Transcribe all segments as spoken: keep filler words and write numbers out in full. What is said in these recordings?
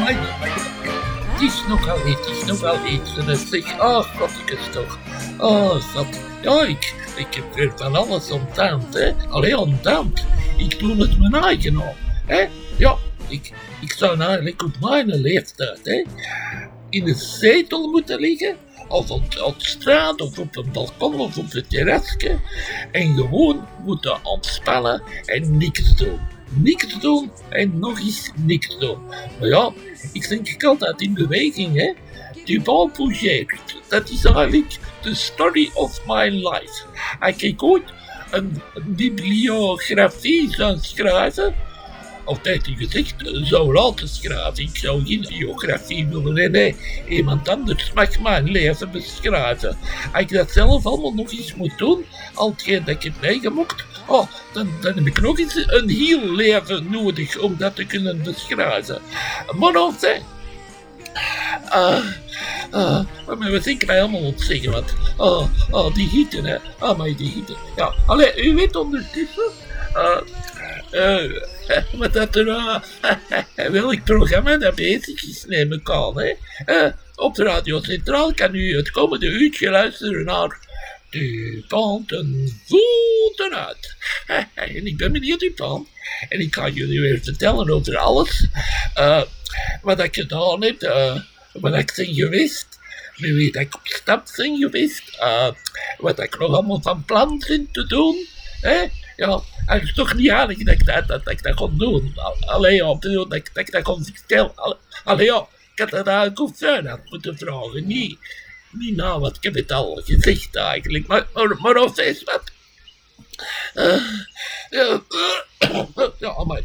amai, amai. Het is nogal heet, het is nogal heet. En dan zeg, ach, wat ik het toch. Oh, dat. Ja, ik, ik heb weer van alles ontdaan, hè. Allee, ontdaan. Ik doe het mijn eigen al, hè. Ja, ik, ik zou eigenlijk op mijn leeftijd, hè, in een zetel moeten liggen, of op, op straat, of op een balkon, of op het terrasje, en gewoon moeten ontspannen en niks doen. Niks doen en nog eens niks doen. Maar ja, ik denk ik altijd in beweging, hè. Du bon bouger, dat is eigenlijk the story of my life. Als ik ooit een, een bibliografie zou schrijven, of beter gezegd, zou laten schrijven. Ik zou geen biografie willen, nee, nee. Iemand anders mag mijn leven beschrijven. Als ik dat zelf allemaal nog eens moet doen, al hetgeen dat ik heb meegemaakt, oh, dan, dan heb ik nog eens een heel leven nodig om dat te kunnen beschrijven. Maar dan zeg, uh, uh, maar we zijn krijgen allemaal wat zeggen, want, oh, oh, die hitte, hè. Oh, maar die hitte. Ja, allee, u weet ondertussen, uh, uh, wat dat er, uh, welk programma dat bezig is, neem ik aan, hè. Uh, op de Radio Centraal kan u het komende uurtje luisteren naar Dupont en voeten uit. En ik ben meneer Dupont en ik ga jullie weer vertellen over alles uh, wat ik gedaan heb, uh, wat ik ben geweest, met wie dat ik op stap ben geweest, uh, wat ik nog allemaal van plan ben te doen. Hè? Ja, het is toch niet aardig dat ik dat, dat, dat, ik dat kon doen. Allee, ja, dat, ik, dat ik dat kon vertellen. Allee, ja, ik had dat eigenlijk op voorhand moeten vragen, niet. Niet nou, wat ik heb het al gezegd eigenlijk, maar, maar, maar of is wat. Uh, ja, uh, ja, maar.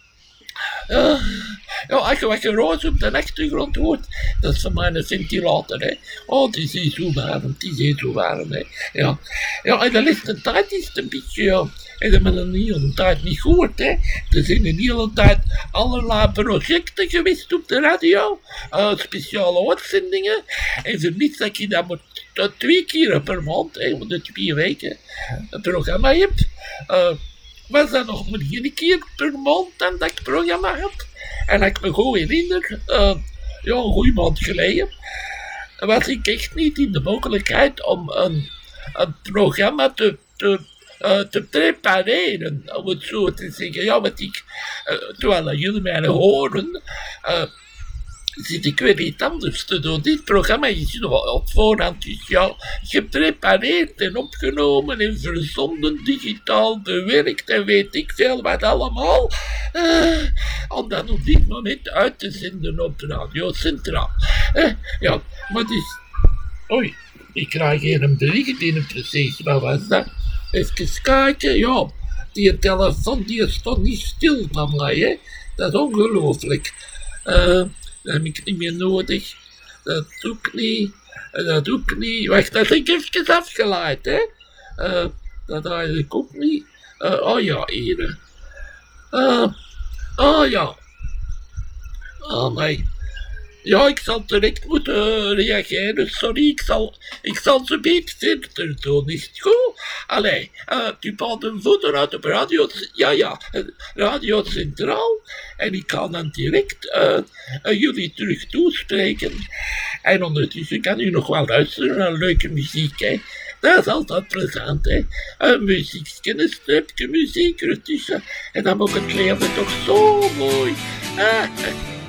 Uh, ja, als je wat geroos op de achtergrond hoort, dat is van mijn ventilator, hè. Oh, die is zo warm, die is zo warm, hè. Ja, ja, en de laatste tijd is het een beetje, ja, en dat men een hele tijd niet gehoord, hè. Er zijn een hele tijd allerlei projecten geweest op de radio, uh, speciale uitzendingen, en vermits dat je dat maar uh, twee keer per maand, hè, want de twee weken, een programma hebt, uh, was dat nog maar één keer per maand dan dat ik het programma had. En als ik me goed herinner, uh, ja, een goede maand geleden, was ik echt niet in de mogelijkheid om een, een programma te, te, uh, te prepareren, om het zo te zeggen. Ja, want ik, uh, terwijl jullie mij horen, uh, zit ik weer iets anders te doen. Dit programma is nog op voorhand dus, ja, geprepareerd en opgenomen en verzonden, digitaal bewerkt en weet ik veel wat allemaal. Uh, om dan op dit moment uit te zenden op Radio Centraal. Uh, ja, maar dus... Oei, ik krijg hier een bericht binnen precies. Wat was dat? Even kijken, ja. Die telefoon die stond niet stil van mij, hè. Dat is ongelooflijk. Uh, Dat heb ik niet meer nodig. Dat doe ik niet. Dat doe ik niet. Wacht, dat heb ik even afgeleid, hè. Uh, dat eigenlijk ook niet. Uh, oh ja, hier. Uh, oh ja. Oh nee. Ja, ik zal direct moeten reageren. Sorry, ik zal, ik zal ze beet verder doen. Is het goed? Allee, uh, tu pakt een voeten uit op radio, ja ja, Radio Centraal. En ik kan dan direct uh, uh, jullie terug toespreken. En ondertussen kan u nog wel luisteren naar leuke muziek, hè. Dat is altijd plezant, hè. Een muziekje, een stukje muziek ertussen. En dan maakt het leven toch zo mooi. Ah,